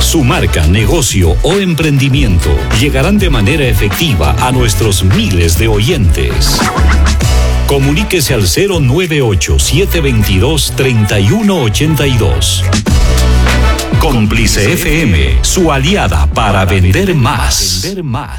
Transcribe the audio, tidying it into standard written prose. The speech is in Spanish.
Su marca, negocio o emprendimiento llegarán de manera efectiva a nuestros miles de oyentes. Comuníquese al 098-722-3182. Cómplice FM, su aliada para vender más.